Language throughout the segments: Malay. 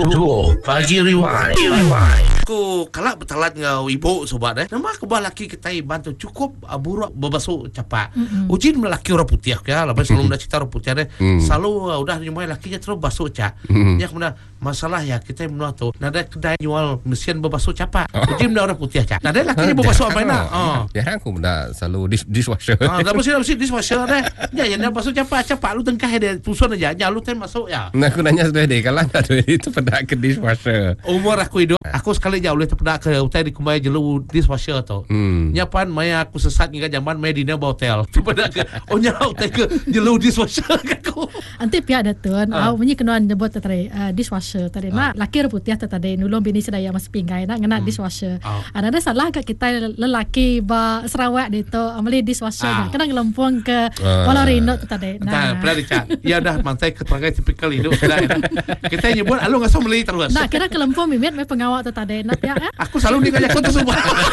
Duo Pagi Rewind. Aku kalak bertalat ngau ibu sobat nama aku laki kita bantu cukup buruk berbasuh capak. Ujin melaki orang putih ya, lepas selalu nak cerita orang putih selalu udah nyumai lakinya terus basuh cak. Ya kemudian masalah ya kita menua tu nada kedai jual mesin berbasuh capak. Ujin dah orang putih cak. Nada lakinya berbasuh apa nak? Ya aku dah selalu dishwasher. Dah mesti dishwasher deh. Ya yang basuh capak lu tengkah dia tusun aja. Ya lu ten masuk ya. Nah aku nanya sudah deh kalau tak ada itu pernah ke dishwasher. Umur aku hidup aku sekali jauh boleh terpeda ke hotel di kumai jelu dishwasher tu. Nyapan maya aku sesat hingga zaman maya di Neba hotel. Terpeda ke nya hotel ke jelu dishwasher aku. Anti pihak datun bunyi kenuan nyebut tadi dishwasher tadi nak laki putih tadi nulung bini sedaya mas pinggai nak ngena dishwasher. Ada salah kat kita lelaki ba Sarawak dia tu amali dishwasher nak kena ngelempung ke Walarino tadi. Nah, pernah dicat. Ya dah mantai keterangan tipikal hidup kita nyebut alu ngasih beli terus. Nah, kira kelempung mimit me pengawak tu tadi nak ya. Aku selalu ngajak tu semua.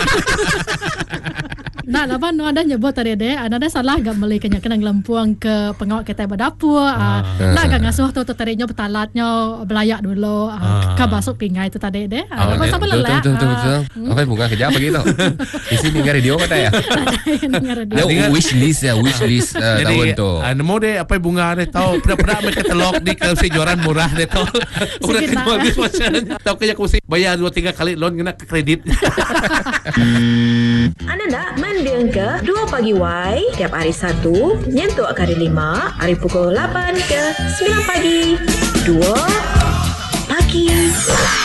Nah, laban ada nyebut tadi deh, ada salah gak beli kena ngelempung ke pengawak kita berdapur. Nah, gak ngasuh tu tadinya betalatnya belayak dulu ke basuk pingai tu tadi deh. Lepas sampai lelah. Betul. Apa bunga kerja apa gitu? Di sini dengar radio kata ya. Ada wish list tahun tu. Nemu deh apa bunga deh tahu pernah mereka telok di kasi juaran murah deh tahu. Udah kedua habis macamnya. Tahu kayak aku sih bayar 2-3 kali loan kena ke kredit. Anda nak mendengar ke 2 Pagi Y tiap hari Sabtu nyentuh hari 5 hari pukul 8 ke 9 pagi. 2 Pagi